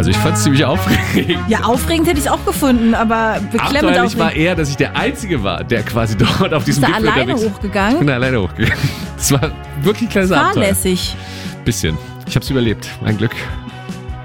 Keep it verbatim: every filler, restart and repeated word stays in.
Also ich fand es ziemlich aufregend. Ja, aufregend hätte ich es auch gefunden, aber beklemmend Abenteuerlich aufregend. war eher, dass ich der Einzige war, der quasi dort auf diesem Bist du Gipfel alleine unterwegs hochgegangen? Ich bin da alleine hochgegangen. Es war wirklich ein kleines Abenteuer. Fahrlässig. Bisschen. Ich habe es überlebt. Ein Glück.